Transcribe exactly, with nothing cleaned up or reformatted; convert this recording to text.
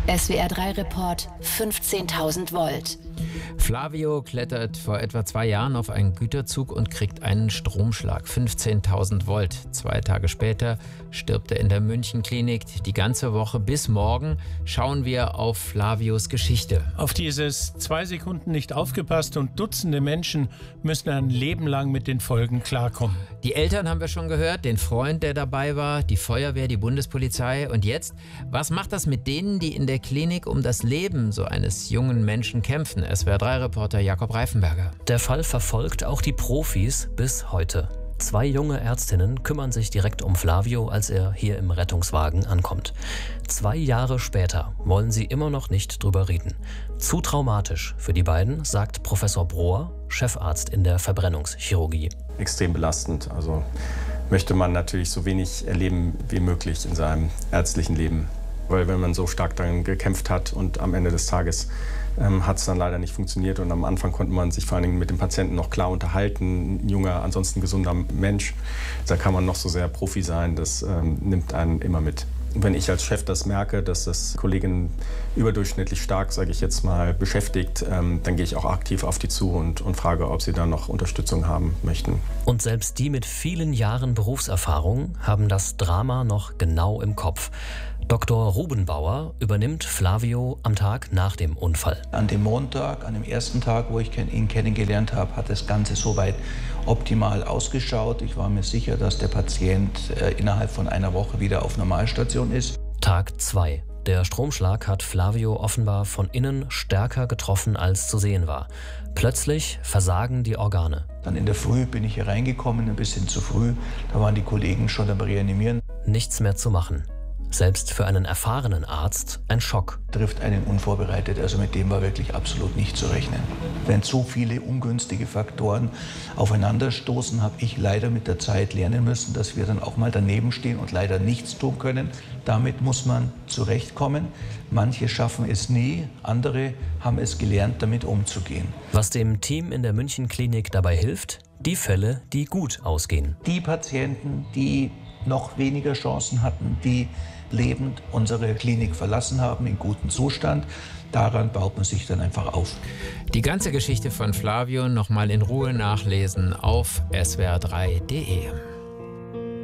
S W R drei Report fünfzehntausend Volt. Flavio klettert vor etwa zwei Jahren auf einen Güterzug und kriegt einen Stromschlag. fünfzehntausend Volt. Zwei Tage später stirbt er in der Münchenklinik. Die ganze Woche bis morgen schauen wir auf Flavios Geschichte. Auf dieses zwei Sekunden nicht aufgepasst und Dutzende Menschen müssen ein Leben lang mit den Folgen klarkommen. Die Eltern haben wir schon gehört, den Freund, der dabei war, die Feuerwehr, die Bundespolizei. Und jetzt, was macht das mit denen, die in der Klinik um das Leben so eines jungen Menschen kämpfen? S W R drei Reporter Jakob Reifenberger. Der Fall verfolgt auch die Profis bis heute. Zwei junge Ärztinnen kümmern sich direkt um Flavio, als er hier im Rettungswagen ankommt. Zwei Jahre später wollen sie immer noch nicht drüber reden. Zu traumatisch für die beiden, sagt Professor Brohr, Chefarzt in der Verbrennungschirurgie. Extrem belastend. Also möchte man natürlich so wenig erleben wie möglich in seinem ärztlichen Leben. Weil wenn man so stark daran gekämpft hat und am Ende des Tages ähm, hat es dann leider nicht funktioniert. Und am Anfang konnte man sich vor allen Dingen mit dem Patienten noch klar unterhalten. Ein junger, ansonsten gesunder Mensch, da kann man noch so sehr Profi sein, das ähm, nimmt einen immer mit. Wenn ich als Chef das merke, dass das Kolleginnen überdurchschnittlich stark, sage ich jetzt mal, beschäftigt, ähm, dann gehe ich auch aktiv auf die zu und, und frage, ob sie da noch Unterstützung haben möchten. Und selbst die mit vielen Jahren Berufserfahrung haben das Drama noch genau im Kopf. Doktor Rubenbauer übernimmt Flavio am Tag nach dem Unfall. An dem Montag, an dem ersten Tag, wo ich ihn kennengelernt habe, hat das Ganze soweit optimal ausgeschaut. Ich war mir sicher, dass der Patient äh, innerhalb von einer Woche wieder auf Normalstation ist. Tag zwei. Der Stromschlag hat Flavio offenbar von innen stärker getroffen, als zu sehen war. Plötzlich versagen die Organe. Dann in der Früh bin ich hier reingekommen, ein bisschen zu früh. Da waren die Kollegen schon am Reanimieren. Nichts mehr zu machen. Selbst für einen erfahrenen Arzt ein Schock. Trifft einen unvorbereitet, also mit dem war wirklich absolut nicht zu rechnen. Wenn so viele ungünstige Faktoren aufeinanderstoßen, habe ich leider mit der Zeit lernen müssen, dass wir dann auch mal daneben stehen und leider nichts tun können. Damit muss man zurechtkommen. Manche schaffen es nie, andere haben es gelernt, damit umzugehen. Was dem Team in der Münchenklinik dabei hilft? Die Fälle, die gut ausgehen. Die Patienten, die noch weniger Chancen hatten, die lebend unsere Klinik verlassen haben, in gutem Zustand. Daran baut man sich dann einfach auf. Die ganze Geschichte von Flavio nochmal in Ruhe nachlesen auf S W R drei punkt de.